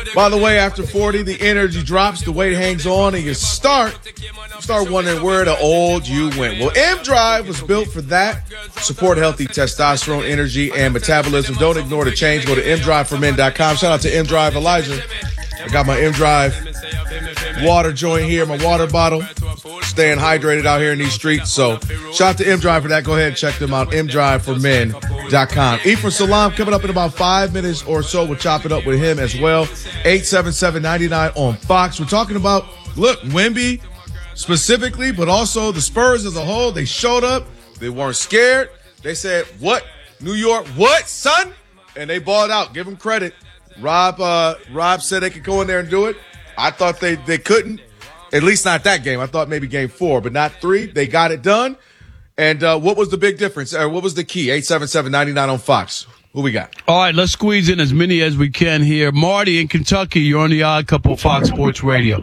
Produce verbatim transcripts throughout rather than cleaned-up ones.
By the way, after forty, the energy drops, the weight hangs on, and you start start wondering where the old you went. Well, M-Drive was built for that. Support healthy testosterone, energy, and metabolism. Don't ignore the change. Go to m drive for men dot com. Shout out to M-Drive. Elijah, I got my M-Drive water joint here, my water bottle. Staying hydrated out here in these streets. So shout out to M-Drive for that. Go ahead and check them out. m drive for men dot com. Ephraim Salam coming up in about five minutes or so. We'll chop it up with him as well. eight seven seven, nine nine on Fox. We're talking about, look, Wemby specifically, but also the Spurs as a whole. They showed up. They weren't scared. They said, what? New York, what, son? And they balled out. Give them credit. Rob uh, Rob said they could go in there and do it. I thought they, they couldn't. At least not that game. I thought maybe game four, but not three. They got it done. And uh, what was the big difference? Uh, what was the key? eight seven seven, nine nine on Fox. Who we got? All right, let's squeeze in as many as we can here. Marty in Kentucky, you're on the Odd Couple Fox Sports Radio.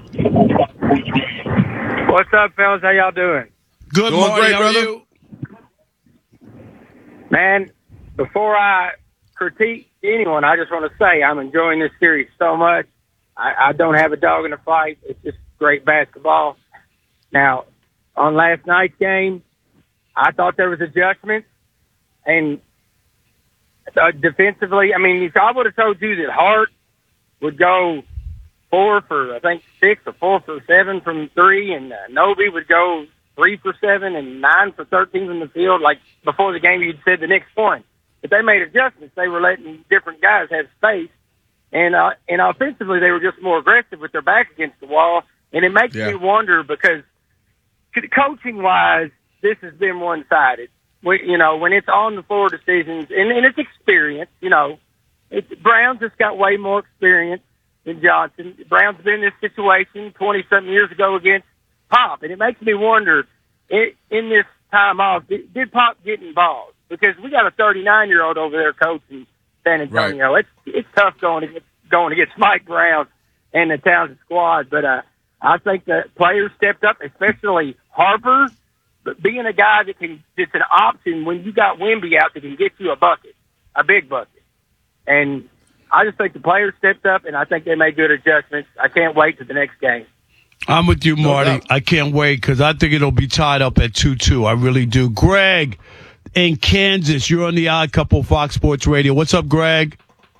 What's up, fellas? How y'all doing? Good, Doing Marty. great, How brother. are you? Man, before I critique anyone, I just want to say I'm enjoying this series so much. I, I don't have a dog in the fight. It's just great basketball. Now, on last night's game, I thought there was adjustments. And uh, defensively, I mean, if I would have told you that Hart would go four for, I think, six or four for seven from three, and uh, Noby would go three for seven and nine for thirteen from the field, like before the game you'd said the next one. But they made adjustments. They were letting different guys have space. And uh, and offensively, they were just more aggressive with their back against the wall. And it makes Yeah. me wonder because coaching-wise, this has been one-sided. We, you know, when it's on the floor decisions, and, and it's experience, you know, it's, Brown's just got way more experience than Johnson. Brown's been in this situation twenty-something years ago against Pop. And it makes me wonder, it, in this time off, did, did Pop get involved? Because we got a thirty-nine-year-old over there coaching San Antonio. Right. It's it's tough going against, going against Mike Brown and the Townsend squad. But uh, I think the players stepped up, especially Harper, but being a guy that can, it's an option when you got Wemby out that can get you a bucket, a big bucket. And I just think the players stepped up, and I think they made good adjustments. I can't wait to the next game. I'm with you, Marty. doubt. I can't wait because I think it'll be tied up at two two. I really do. Greg in Kansas, you're on the Odd Couple Fox Sports Radio. What's up, Greg?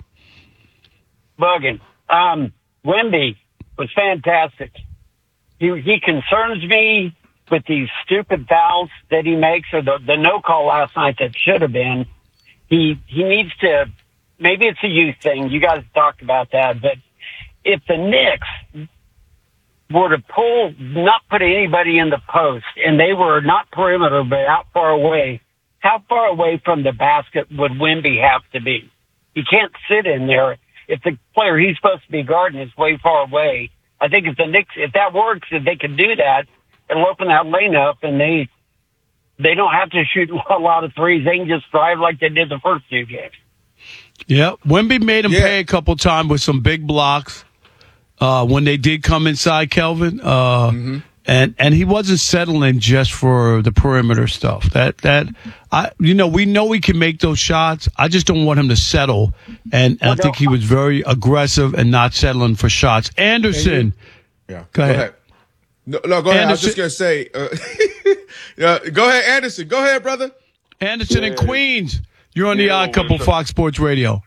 Bugging. Um, Wemby was fantastic. He, he concerns me with these stupid fouls that he makes, or the, the no call last night that should have been. He he needs to. Maybe it's a youth thing. You guys talked about that, but if the Knicks were to pull, not put anybody in the post, and they were not perimeter but out far away, how far away from the basket would Wemby have to be? He can't sit in there if the player he's supposed to be guarding is way far away. I think if the Knicks, if that works, if they can do that, it'll open that lane up, and they they don't have to shoot a lot of threes. They can just drive like they did the first two games. Yeah, Wemby made him Yeah. pay a couple times with some big blocks uh, when they did come inside, Kelvin. Uh, Mm-hmm. And and he wasn't settling just for the perimeter stuff. That that I you know we know he can make those shots. I just don't want him to settle. And, and I think he was very aggressive and not settling for shots. Anderson, Yeah. Go ahead. No, no, go ahead. I was Anderson- just going to say, uh, yeah, go ahead, Anderson. Go ahead, brother. Anderson in Queens, you're on the Yeah, Odd Couple what's up? Fox Sports Radio.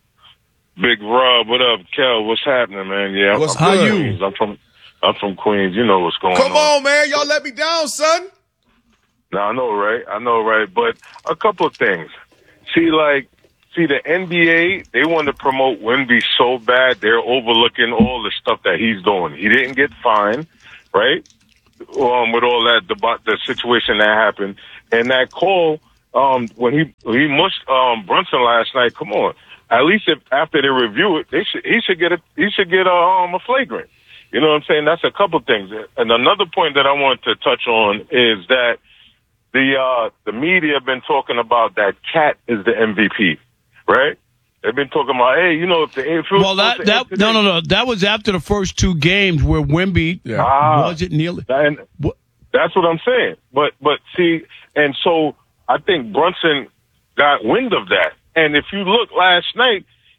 Big Rob, what up, Kel? What's happening, man? Yeah, What's I'm from good? Queens. I'm from I'm from Queens. You know what's going Come on. on, man. Y'all let me down, son. No, I know, right? I know, right? But a couple of things. See, like, see, the N B A, they want to promote Wemby so bad, they're overlooking all the stuff that he's doing. He didn't get fined, right? Um, with all that, the, the situation that happened. And that call, um, when he, he mushed, um, Brunson last night, come on. At least if, after they review it, they should, he should get a, he should get a, um, a flagrant. You know what I'm saying? That's a couple things. And another point that I want to touch on is that the uh, the media have been talking about that Cat is the M V P, right? They've been talking about, hey, you know, if the if it was Well, that supposed to that end no today- no no that was after the first two games where Wemby Yeah. Ah. wasn't nearly. And What? that's what I'm saying. But but see, and so I think Brunson got wind of that. And if you look last night,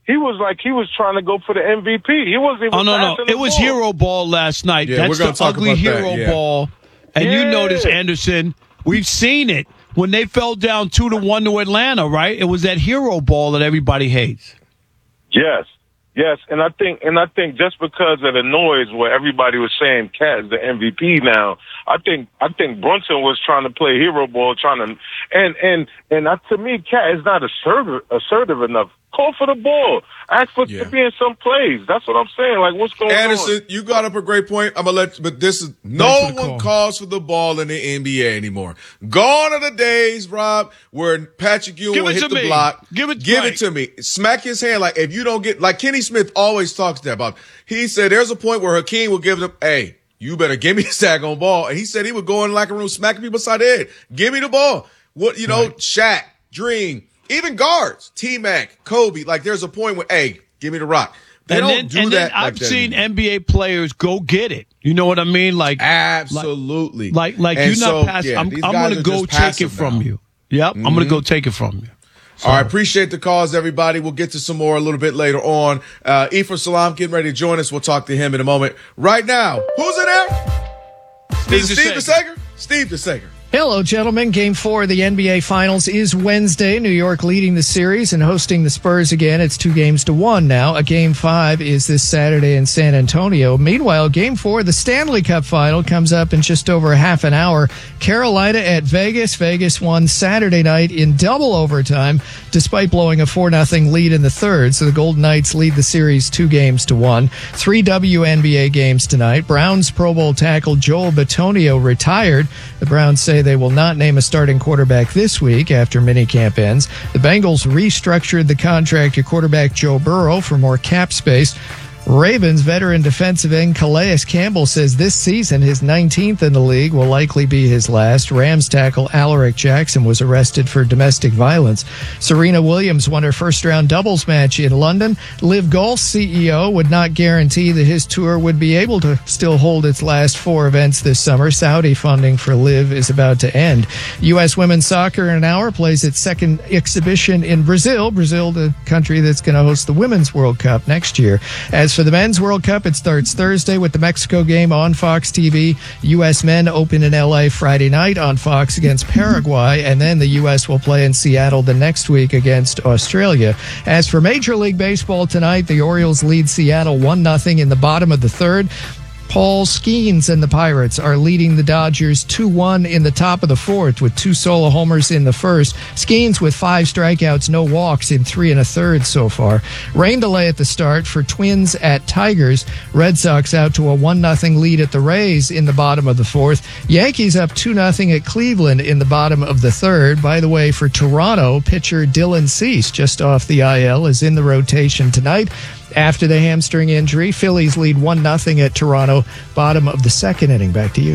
he was like he was trying to go for the M V P. He wasn't even. Oh no, no, passing it the was ball. hero ball last night. Yeah, That's we're gonna the talk ugly about that, hero yeah. ball. And Yeah. you notice, Anderson, we've seen it when they fell down two to one to Atlanta. Right? It was that hero ball that everybody hates. Yes, yes, and I think and I think just because of the noise where everybody was saying Cat is the M V P now, I think I think Brunson was trying to play hero ball, trying to and and and I, to me, Cat is not assertive assertive enough. Call for the ball. Ask for Yeah. to be in some plays. That's what I'm saying. Like, what's going Anderson, on? you got up a great point. I'm gonna let, but this is no Thanks for the one call. calls for the ball in the N B A anymore. Gone are the days, Rob, where Patrick Ewing Give will it hit to the me. block. Give it- give right. it to me. Smack his hand like if you don't get like Kenny Smith always talks that about. He said there's a point where Hakeem will give them, hey, you better give me the daggone ball. And he said he would go in the locker room smacking people beside the head. Give me the ball. What you know, Right. Shaq, Dream, even guards, T-Mac, Kobe. Like there's a point where, hey, give me the rock. They and don't then, do and that. then I've like that seen anymore. N B A players go get it. You know what I mean? Like, Absolutely. like, like And you're not so, passing. yeah, I'm, these I'm guys going to are go just take it passive from now. you. Yep, I'm going to go take it from you. All right, appreciate the calls, everybody. We'll get to some more a little bit later on. Uh, Ephraim Salam getting ready to join us. We'll talk to him in a moment. Right now, who's in there? Is it Steve DeSager? Steve DeSager. Hello, gentlemen. Game four of the N B A Finals is Wednesday. New York leading the series and hosting the Spurs again. It's two games to one now. A game five is this Saturday in San Antonio. Meanwhile, game four, the Stanley Cup final, comes up in just over a half an hour. Carolina at Vegas. Vegas won Saturday night in double overtime, despite blowing a four nothing lead in the third. So the Golden Knights lead the series two games to one. Three W N B A games tonight. Browns Pro Bowl tackle Joel Bitonio retired. The Browns say they will not name a starting quarterback this week after minicamp ends. The Bengals restructured the contract to quarterback Joe Burrow for more cap space. Ravens veteran defensive end Calais Campbell says this season, his nineteenth in the league, will likely be his last. Rams tackle Alaric Jackson was arrested for domestic violence. Serena Williams won her first-round doubles match in London. Liv Golf's C E O would not guarantee that his tour would be able to still hold its last four events this summer. Saudi funding for Liv is about to end. U S women's soccer in an hour plays its second exhibition in Brazil. Brazil, the country that's going to host the Women's World Cup next year. As for the Men's World Cup, it starts Thursday with the Mexico game on Fox T V. U S men open in L A Friday night on Fox against Paraguay, and then the U S will play in Seattle the next week against Australia. As for Major League Baseball tonight, the Orioles lead Seattle one nothing in the bottom of the third. Paul Skeens and the Pirates are leading the Dodgers two one in the top of the fourth with two solo homers in the first. Skeens with five strikeouts, no walks in three and a third so far. Rain delay at the start for Twins at Tigers. Red Sox out to a one nothing lead at the Rays in the bottom of the fourth. Yankees up two nothing at Cleveland in the bottom of the third. By the way, for Toronto, pitcher Dylan Cease, just off the I L, is in the rotation tonight. After the hamstring injury, Phillies lead one nothing at Toronto, bottom of the second inning. Back to you.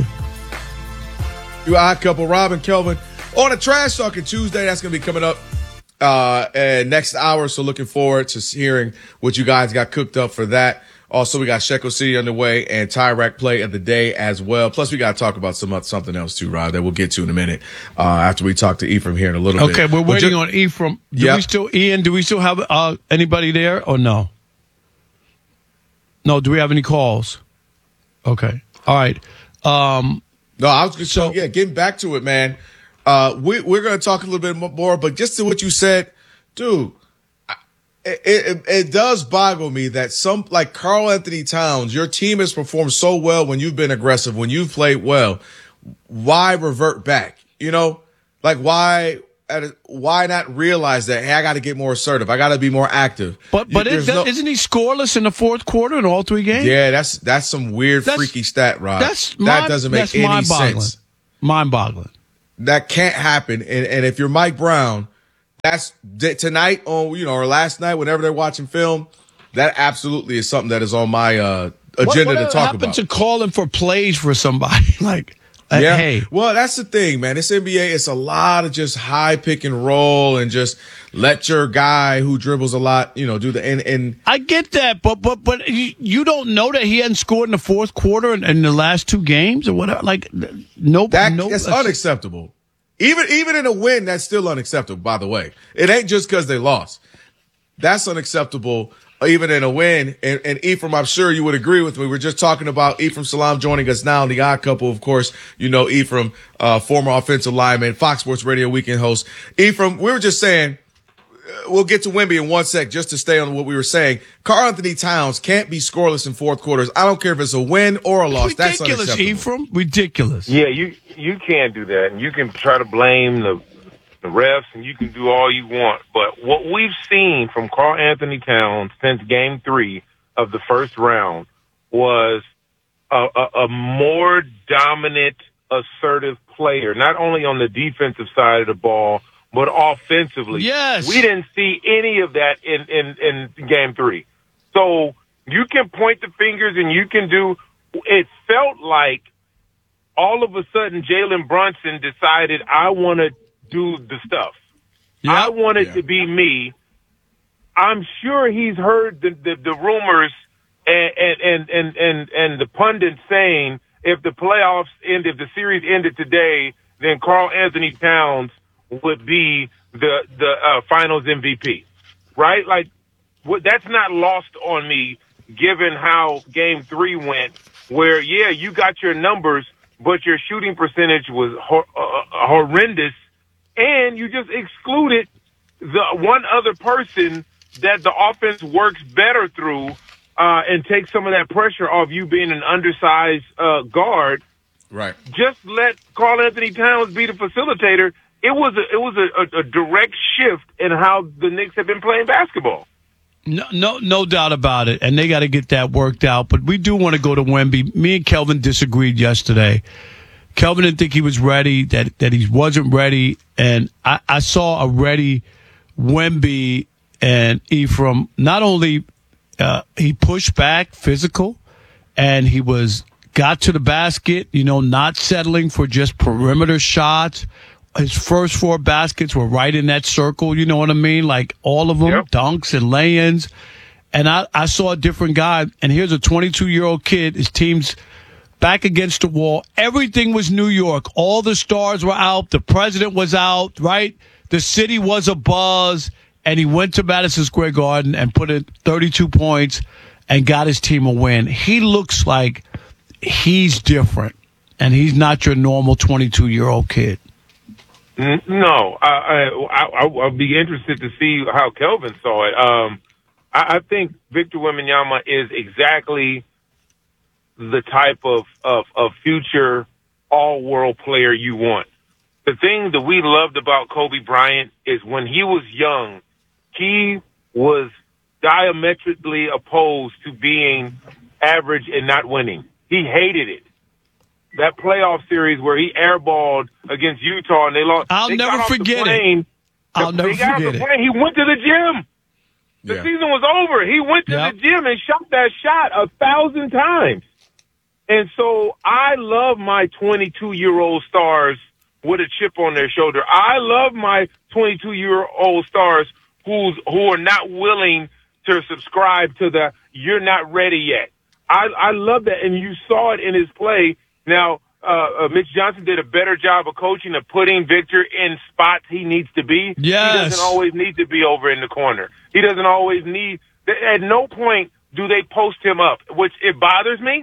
You odd couple, Robin Kelvin, on a Trash Talking Tuesday. That's going to be coming up uh, uh, next hour. So looking forward to hearing what you guys got cooked up for that. Also, we got Shekel City underway and Tyrack play of the day as well. Plus, we got to talk about some something else too, Rob, that we'll get to in a minute uh, after we talk to Ephraim here in a little Okay, bit. we're But waiting ju- on Ephraim. Do Yep. we still, Ian, do we still have uh, anybody there or no? No, do we have any calls? Okay. All right. Um, No, I was just So- so yeah, getting back to it, man. Uh, we we're gonna talk a little bit mo- more, but just to what you said, dude, I- it, it it does boggle me that some like Karl Anthony Towns, your team has performed so well when you've been aggressive, when you've played well. Why revert back? You know, like why? At a, why not realize that? Hey, I got to get more assertive. I got to be more active. but but There's it, no- isn't he scoreless in the fourth quarter in all three games? yeah, that's that's some weird, That's- freaky stat, Rob. That's that mind- doesn't make that's any mind-boggling. sense. Mind-boggling. That can't happen. And, and if you're Mike Brown, that's t- tonight on, you know, or last night, whenever they're watching film, that absolutely is something that is on my uh, agenda what, what to talk happened about. to calling for plays for somebody? like, uh, yeah. hey, Well, that's the thing, man. This N B A, it's a lot of just high pick and roll and just let your guy who dribbles a lot, you know, do the, and, and I get that, but but but you, you don't know that he hadn't scored in the fourth quarter in, in the last two games or whatever. Like, no, that, no, that's unacceptable. Even, even in a win, that's still unacceptable, by the way. It ain't just because they lost. That's unacceptable, even in a win. And, and Ephraim, I'm sure you would agree with me. We're just talking about Ephraim Salaam joining us now in the Odd Couple. Of course, you know Ephraim, uh, former offensive lineman, Fox Sports Radio weekend host. Ephraim, we were just saying, uh, we'll get to Wemby in one sec just to stay on what we were saying. Karl-Anthony Towns can't be scoreless in fourth quarters. I don't care if it's a win or a loss. That's ridiculous, Ephraim. Ridiculous. Yeah, you you can't do that, and you can try to blame the the refs, and you can do all you want. But what we've seen from Karl-Anthony Towns since Game Three of the first round was a, a, a more dominant, assertive player, not only on the defensive side of the ball, but offensively. Yes. We didn't see any of that in, in, in Game Three. So you can point the fingers and you can do – it felt like all of a sudden Jalen Brunson decided, I want to do the stuff. Yep. I want it yeah. to be me. I'm sure he's heard the, the, the rumors and, and, and, and, and the pundits saying if the playoffs end, if the series ended today, then Karl-Anthony Towns would be the the uh, finals M V P, right? Like, what, that's not lost on me, given how Game Three went. Where, yeah, you got your numbers, but your shooting percentage was hor- uh, horrendous, and you just excluded the one other person that the offense works better through, uh, and take some of that pressure off you being an undersized uh, guard. Right. Just let Karl-Anthony Towns be the facilitator. It was a, it was a, a, a direct shift in how the Knicks have been playing basketball. No, no, no doubt about it, and they got to get that worked out. But we do want to go to Wemby. Me and Kelvin disagreed yesterday. Kelvin didn't think he was ready, that that he wasn't ready, and I, I saw a ready Wemby and Ephraim. Not only uh, he pushed back, physical, and he was got to the basket. You know, not settling for just perimeter shots. His first four baskets were right in that circle, you know what I mean? Like all of them, yep. dunks and lay-ins. And I, I saw a different guy, and here's a twenty-two-year-old kid. His team's back against the wall. Everything was New York. All the stars were out. The president was out, right? The city was abuzz, and he went to Madison Square Garden and put in thirty-two points and got his team a win. He looks like he's different, and he's not your normal twenty-two-year-old kid. No, I, I, I, I'll be interested to see how Kelvin saw it. Um, I, I think Victor Wembanyama is exactly the type of, of, of future all-world player you want. The thing that we loved about Kobe Bryant is when he was young, he was diametrically opposed to being average and not winning. He hated it. That playoff series where he airballed against Utah and they lost. I'll they never forget plane, it. I'll the, never they got forget the it. Plane. He went to the gym. The yeah. season was over. He went to yep. the gym and shot that shot a thousand times. And so I love my twenty-two-year-old stars with a chip on their shoulder. I love my twenty-two-year-old stars who's who are not willing to subscribe to the "you're not ready yet." I, I love that, and you saw it in his play. Now, uh, uh, Mitch Johnson did a better job of coaching of putting Victor in spots he needs to be. Yes. He doesn't always need to be over in the corner. He doesn't always need – at no point do they post him up, which it bothers me.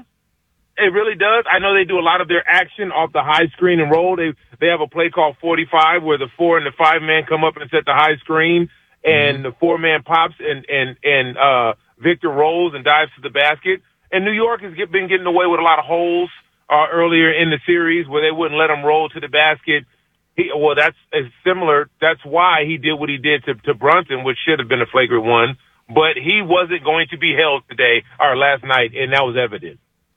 It really does. I know they do a lot of their action off the high screen and roll. They they have a play called forty-five where the four and the five man come up and set the high screen, and mm-hmm. the four man pops and and and uh, Victor rolls and dives to the basket. And New York has get, been getting away with a lot of holes uh, earlier in the series where they wouldn't let him roll to the basket. He, well, that's is similar. That's why he did what he did to, to Brunson, which should have been a flagrant one. But he wasn't going to be held today or last night, and that was evident.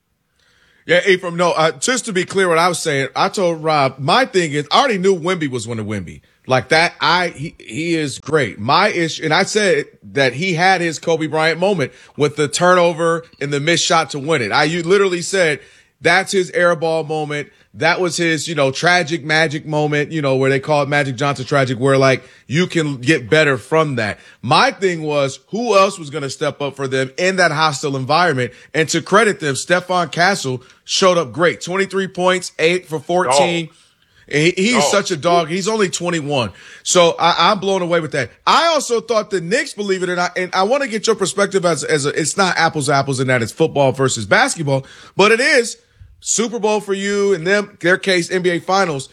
Yeah, Ephraim, no, uh, just to be clear what I was saying, I told Rob, my thing is, I already knew Wemby was going to Wemby. Like that, I, he, he is great. My issue, and I said that he had his Kobe Bryant moment with the turnover and the missed shot to win it. I you literally said that's his airball moment. That was his, you know, tragic magic moment, you know, where they call it Magic Johnson tragic, where like you can get better from that. My thing was who else was going to step up for them in that hostile environment? And to credit them, Stephon Castle showed up great. twenty-three points, eight for fourteen. Oh. He, he's Oh. such a dog. He's only twenty-one. So I, I'm blown away with that. I also thought the Knicks, believe it or not, and I want to get your perspective as, as a, it's not apples to apples in that it's football versus basketball, but it is Super Bowl for you and them, their case, N B A Finals.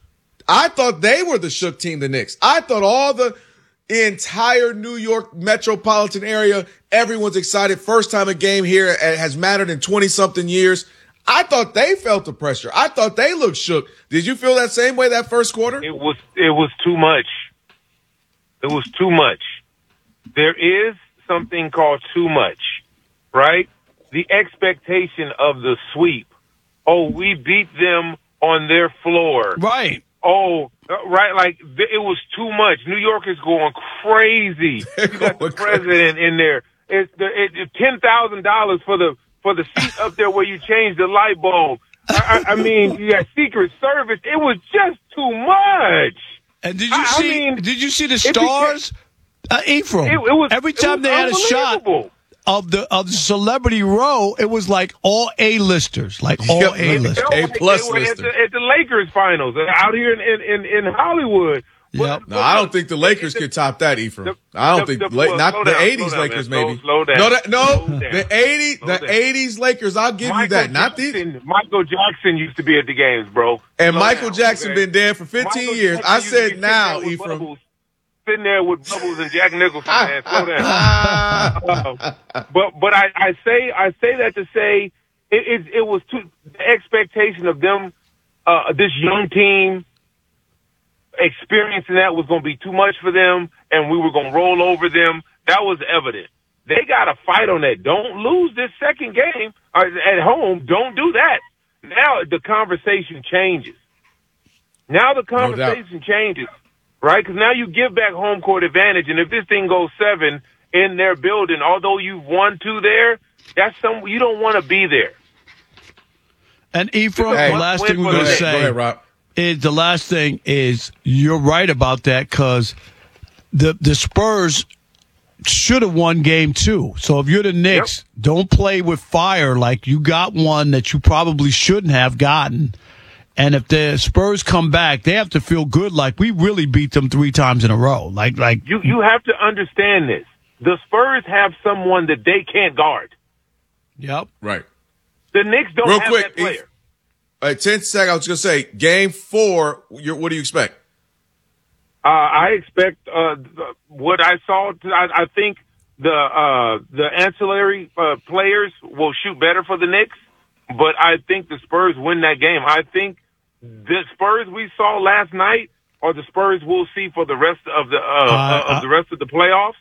I thought they were the shook team, the Knicks. I thought all the entire New York metropolitan area, everyone's excited. First time a game here has mattered in twenty-something years. I thought they felt the pressure. I thought they looked shook. Did you feel that same way that first quarter? It was it was too much. It was too much. There is something called too much, right? The expectation of the sweep. Oh, we beat them on their floor. Right. Oh, right. Like th- it was too much. New York is going crazy. You got the president in there. It's the it, it, ten thousand dollars for the for the seat up there where you change the light bulb. I, I, I mean, you got Secret Service. It was just too much. And did you I, see? I mean, did you see the became- stars? Uh, Ephraim. It, it was every it time was they had a shot unbelievable. of the of the celebrity row, it was like all A-listers, like all Yep. A-listers. It felt A like plus they were at lister. the, at the Lakers finals uh, out here in in, in, in Hollywood. Yep. No, I don't think the Lakers could top that, Ephraim. The- I don't the- think the- la- slow not down, the slow eighties down, Lakers, man. maybe. Slow- slow down. No, that, no, Slow down. the eighty, Slow the down. eighties Lakers. I'll give you Michael that. Not Jackson, the Michael Jackson used to be at the games, bro. and Slow Michael down, Jackson okay? been dead for fifteen Michael years. Jackson I used to be said sitting now, there with Ephraim. Bubbles, sitting there with Bubbles and Jack Nicholson, man. Slow down. Uh, but but I, I say I say that to say it it, it was too, the expectation of them, uh, this young team experiencing that was going to be too much for them, and we were going to roll over them. That was evident. They got to fight on that. Don't lose this second game uh, at home. Don't do that. Now the conversation changes. Now the conversation changes, right? Because now you give back home court advantage, and if this thing goes seven in their building, although you've won two there, that's some you don't want to be there. And Ephraim, Hey, the last win thing we're for going the to Knicks. Go say ahead, Rob. is the last thing is you're right about that because the the Spurs should have won game two. So if you're the Knicks, yep. don't play with fire like you got one that you probably shouldn't have gotten. And if the Spurs come back, they have to feel good like we really beat them three times in a row. Like like You you have to understand this. The Spurs have someone that they can't guard. Yep. Right. The Knicks don't Real have quick, that player. Uh, ten seconds. I was going to say, game four. You're, what do you expect? Uh, I expect uh, the- what I saw. I, I think the uh, the ancillary uh, players will shoot better for the Knicks, but I think the Spurs win that game. I think the Spurs we saw last night are the Spurs we'll see for the rest of the uh, Uh, uh, of the rest of the playoffs.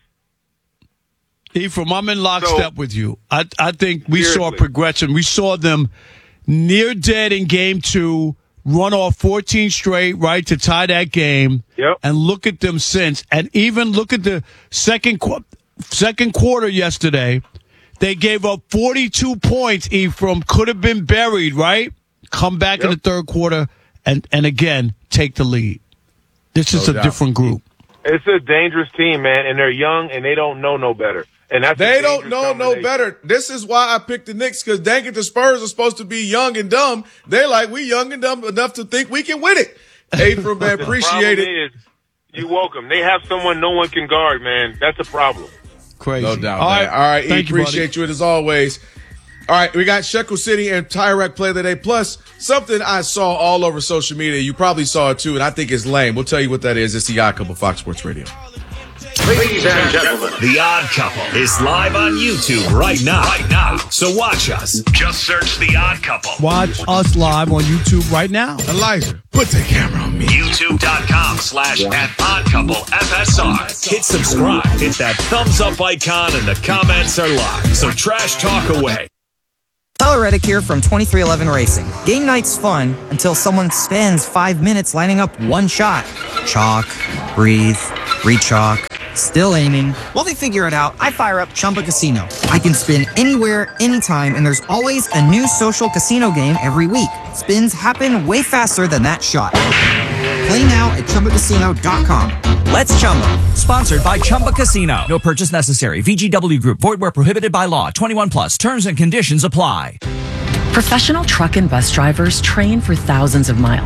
Ephraim, I'm in lockstep So- with you. I I think we saw Seriously. progression. We saw them near dead in game two, run off fourteen straight, right, to tie that game. Yep. And look at them since. And even look at the second qu- second quarter yesterday. They gave up forty-two points, Ephraim. Could have been buried, right? Come back in Yep. the third quarter and, and again, take the lead. This is No a doubt. different group. It's a dangerous team, man, and they're young and they don't know no better. And that's a They don't dangerous know no combination. better. This is why I picked the Knicks, because dang it, the Spurs are supposed to be young and dumb. They're like, we young and dumb enough to think we can win it. Ephraim, man, The appreciate problem it. is, you're welcome. They have someone no one can guard, man. That's a problem. Crazy. No doubt, All man. right. All right, E, Thank you, buddy. appreciate you, as always. All right, we got Shekel City and Tyrek play of the day. Plus, something I saw all over social media. You probably saw it too, and I think it's lame. We'll tell you what that is. It's the Odd Couple, Fox Sports Radio. Ladies and gentlemen, The Odd Couple is live on YouTube right now. Right now. So watch us. Just search The Odd Couple. Watch us live on YouTube right now. Elijah, put the camera on me. YouTube.com slash at Odd Couple F S R. Hit subscribe. Hit that thumbs up icon and the comments are live. So trash talk away. Tyler Reddick here from twenty-three eleven Racing. Game night's fun until someone spends five minutes lining up one shot. Chalk, breathe, re-chalk, still aiming. While they figure it out, I fire up Chumba Casino. I can spin anywhere, anytime, and there's always a new social casino game every week. Spins happen way faster than that shot. Play now at Chumba Casino dot com. Let's Chumba. Sponsored by Chumba Casino. No purchase necessary. V G W Group. Void where prohibited by law. twenty-one plus. Terms and conditions apply. Professional truck and bus drivers train for thousands of miles.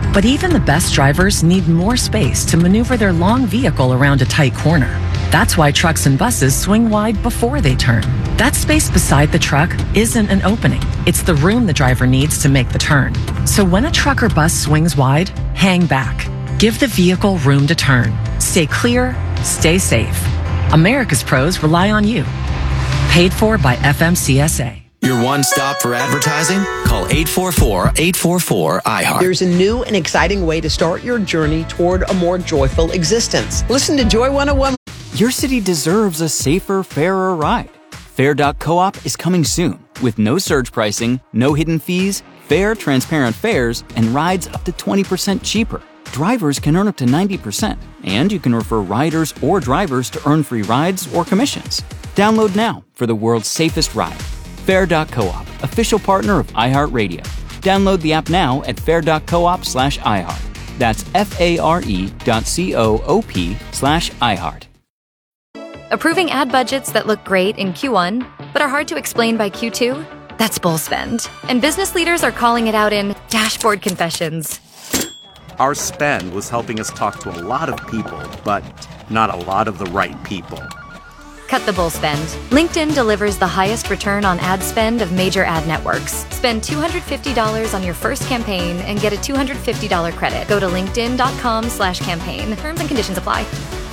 But even the best drivers need more space to maneuver their long vehicle around a tight corner. That's why trucks and buses swing wide before they turn. That space beside the truck isn't an opening. It's the room the driver needs to make the turn. So when a truck or bus swings wide, hang back. Give the vehicle room to turn. Stay clear, stay safe. America's pros rely on you. Paid for by F M C S A. Your one stop for advertising? Call eight four four, eight four four, I heart. There's a new and exciting way to start your journey toward a more joyful existence. Listen to Joy one oh one. Your city deserves a safer, fairer ride. Fair dot coop is coming soon with no surge pricing, no hidden fees, fair, transparent fares, and rides up to twenty percent cheaper. Drivers can earn up to ninety percent, and you can refer riders or drivers to earn free rides or commissions. Download now for the world's safest ride. Fair dot coop, official partner of iHeartRadio. Download the app now at fair dot coop slash iHeart. That's F-A-R-E dot C-O-O-P slash iHeart. Approving ad budgets that look great in Q one, but are hard to explain by Q two? That's bull spend. And business leaders are calling it out in dashboard confessions. Our spend was helping us talk to a lot of people, but not a lot of the right people. Cut the bull spend. LinkedIn delivers the highest return on ad spend of major ad networks. Spend two hundred fifty dollars on your first campaign and get a two hundred fifty dollars credit. Go to linkedin.com slash campaign. Terms and conditions apply.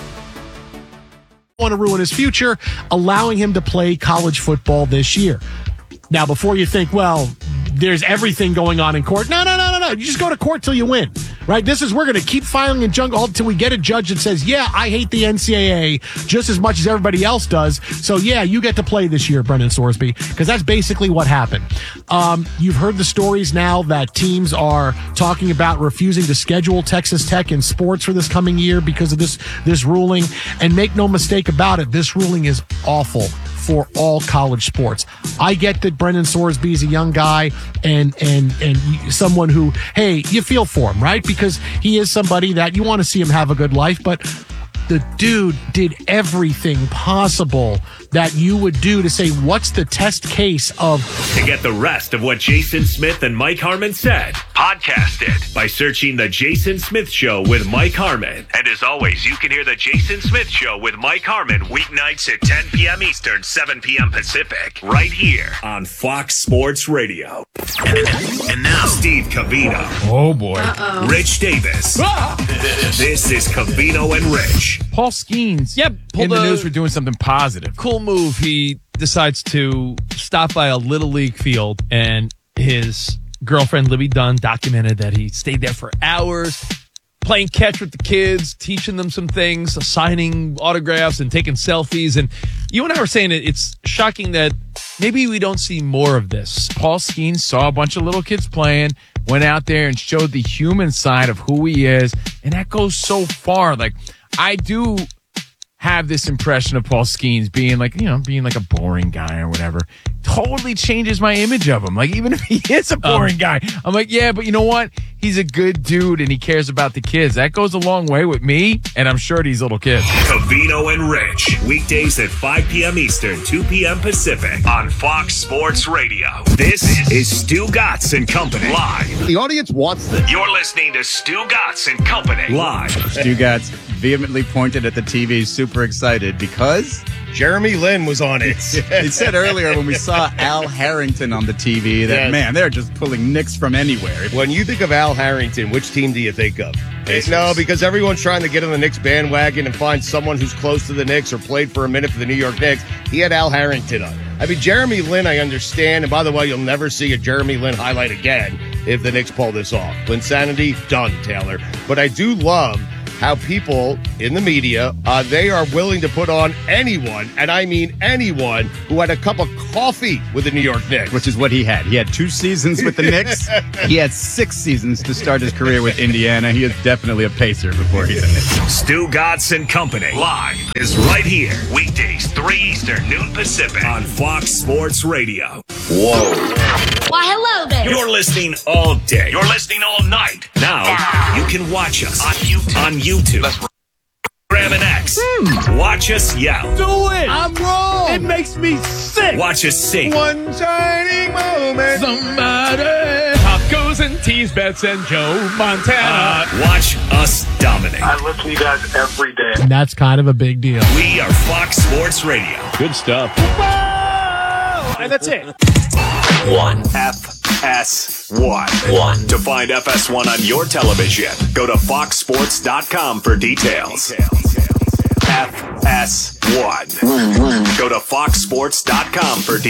Want to ruin his future, allowing him to play college football this year. Now, before you think, well, there's everything going on in court. No, no, no, no, no. You just go to court till you win, right? This is, we're going to keep filing and junk until we get a judge that says, yeah, I hate the N C double A just as much as everybody else does. So, yeah, you get to play this year, Brendan Sorsby, because that's basically what happened. Um, you've heard the stories now that teams are talking about refusing to schedule Texas Tech in sports for this coming year because of this, this ruling. And make no mistake about it, this ruling is awful for all college sports. I get that Brendan Sorsby is a young guy and and and someone who, hey, you feel for him, right? Because he is somebody that you want to see him have a good life, but the dude did everything possible that you would do to say, what's the test case of... To get the rest of what Jason Smith and Mike Harmon said, podcast it by searching The Jason Smith Show with Mike Harmon. And as always, you can hear The Jason Smith Show with Mike Harmon weeknights at ten p.m. Eastern, seven p.m. Pacific, right here on Fox Sports Radio. And now, Steve Covino. Oh, boy. Uh-oh. Rich Davis. Ah! This is Covino and Rich. Paul Skeens yep, in the news for doing something positive. Cool move. He decides to stop by a Little League field, and his girlfriend, Libby Dunn, documented that he stayed there for hours, playing catch with the kids, teaching them some things, signing autographs and taking selfies. And you and I were saying it, it's shocking that maybe we don't see more of this. Paul Skeens saw a bunch of little kids playing, went out there and showed the human side of who he is, and that goes so far. Like, I do have this impression of Paul Skeens being like, you know, being like a boring guy or whatever. Totally changes my image of him. Like, even if he is a boring um, guy, I'm like, yeah, but you know what? He's a good dude and he cares about the kids. That goes a long way with me, and I'm sure these little kids. Covino and Rich, weekdays at five p.m. Eastern, two p.m. Pacific on Fox Sports Radio. This is Stu Gatz and Company live. The audience wants this. You're listening to Stu Gatz and Company live. Stu Gatz vehemently pointed at the T V, super excited because Jeremy Lin was on it. He said earlier when we saw Al Harrington on the T V that, yes. man, they're just pulling Knicks from anywhere. When you think of Al Harrington, which team do you think of? Pacers. No, because everyone's trying to get on the Knicks bandwagon and find someone who's close to the Knicks or played for a minute for the New York Knicks. He had Al Harrington on. I mean, Jeremy Lin, I understand. And by the way, you'll never see a Jeremy Lin highlight again if the Knicks pull this off. Linsanity, done, Taylor. But I do love how people in the media, uh, they are willing to put on anyone, and I mean anyone, who had a cup of coffee with the New York Knicks. Which is what he had. He had two seasons with the Knicks. He had six seasons to start his career with Indiana. He is definitely a Pacer before he's a Knicks. Stu Gatz and Company live is right here. Weekdays, three Eastern, noon Pacific on Fox Sports Radio. Whoa. Why, hello there. You're listening all day. You're listening all night. Now, you can watch us on YouTube. On YouTube. Let's Grab an X. Hmm. Watch us yell. Do it. I'm wrong. It makes me sick. Watch us sing. One shining moment. Somebody. Tacos and tea. Cheese Bets and Joe Montana. Uh, watch us dominate. I listen to you guys every day. And that's kind of a big deal. We are Fox Sports Radio. Good stuff. And that's it. One. F S one. One. To find F S one on your television, go to fox sports dot com for details. F S one. Go to fox sports dot com for details.